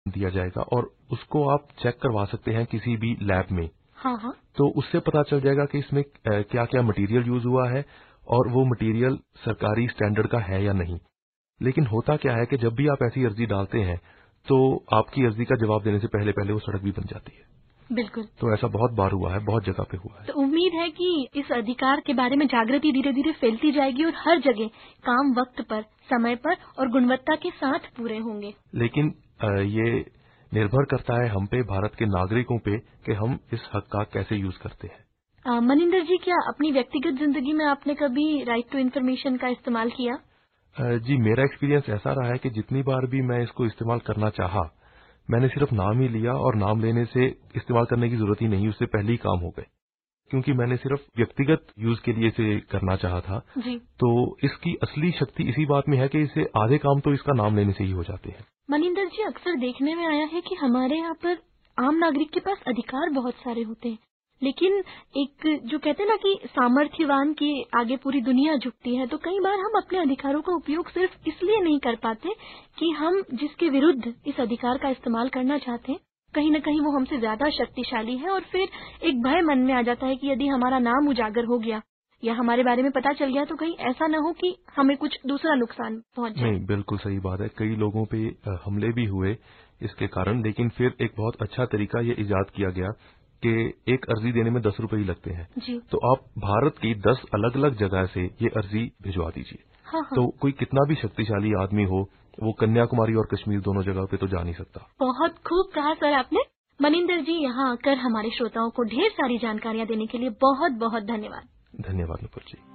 दिया जाएगा और उसको आप चेक करवा सकते हैं किसी भी लैब में। हाँ हाँ। तो उससे पता चल जाएगा कि इसमें क्या क्या मटेरियल यूज हुआ है और वो मटेरियल सरकारी स्टैंडर्ड का है या नहीं। लेकिन होता क्या है कि जब भी आप ऐसी अर्जी डालते हैं तो आपकी अर्जी का जवाब देने से पहले पहले वो सड़क भी बन जाती है। बिल्कुल। तो ऐसा बहुत बार हुआ है, बहुत जगह पे हुआ है। तो उम्मीद है कि इस अधिकार के बारे में जागृति धीरे धीरे फैलती जाएगी और हर जगह काम वक्त पर, समय पर और गुणवत्ता के साथ पूरे होंगे। लेकिन ये निर्भर करता है हम पे, भारत के नागरिकों पे, कि हम इस हक का कैसे यूज करते हैं। मनिंदर जी, क्या अपनी व्यक्तिगत जिंदगी में आपने कभी राइट टू इन्फॉर्मेशन का इस्तेमाल किया? जी, मेरा एक्सपीरियंस ऐसा रहा है कि जितनी बार भी मैं इसको इस्तेमाल करना चाहा, मैंने सिर्फ नाम ही लिया और नाम लेने से इस्तेमाल करने की जरूरत ही नहीं, उससे पहले ही काम हो गए, क्योंकि मैंने सिर्फ व्यक्तिगत यूज के लिए इसे करना चाहा था। जी। तो इसकी असली शक्ति इसी बात में है कि इसे आधे काम तो इसका नाम लेने से ही हो जाते हैं। मनिंदर जी, अक्सर देखने में आया है कि हमारे यहाँ पर आम नागरिक के पास अधिकार बहुत सारे होते हैं, लेकिन एक जो कहते हैं ना कि सामर्थ्यवान के आगे पूरी दुनिया झुकती है, तो कई बार हम अपने अधिकारों का उपयोग सिर्फ इसलिए नहीं कर पाते कि हम जिसके विरुद्ध इस अधिकार का इस्तेमाल करना चाहते हैं कहीं न कहीं वो हमसे ज्यादा शक्तिशाली है, और फिर एक भय मन में आ जाता है कि यदि हमारा नाम उजागर हो गया या हमारे बारे में पता चल गया तो कहीं ऐसा न हो कि हमें कुछ दूसरा नुकसान पहुंच जाए। नहीं, बिल्कुल सही बात है। कई लोगों पे हमले भी हुए इसके कारण, लेकिन फिर एक बहुत अच्छा तरीका ये इजाद किया गया कि एक अर्जी देने में 10 रुपए ही लगते हैं। जी। तो आप भारत की 10 अलग अलग जगह से ये अर्जी भिजवा दीजिए। हाँ हाँ। तो कोई कितना भी शक्तिशाली आदमी हो, वो कन्याकुमारी और कश्मीर दोनों जगह पे तो जा नहीं सकता। बहुत खूब कहा सर आपने। मनिंदर जी, यहाँ आकर हमारे श्रोताओं को ढेर सारी जानकारियाँ देने के लिए बहुत बहुत धन्यवाद। धन्यवाद नुपुर जी।